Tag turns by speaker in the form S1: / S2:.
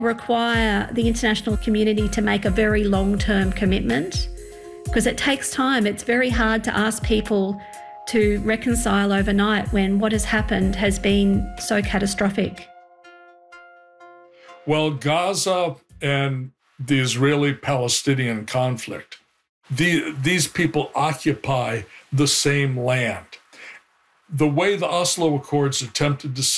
S1: require the international community to make a very long-term commitment because it takes time. It's very hard to ask people to reconcile overnight when what has happened has been so catastrophic.
S2: Well, Gaza and the Israeli-Palestinian conflict, these people occupy the same land. The way the Oslo Accords attempted to